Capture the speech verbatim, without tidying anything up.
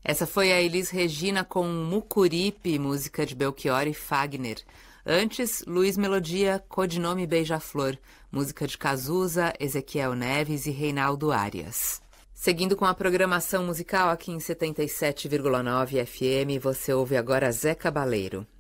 Essa foi a Elis Regina com Mucuripe, música de Belchior e Fagner. Antes, Luiz Melodia, Codinome Beija-Flor, música de Cazuza, Ezequiel Neves e Reinaldo Arias. Seguindo com a programação musical aqui em setenta e sete vírgula nove F M, você ouve agora Zé Cabaleiro.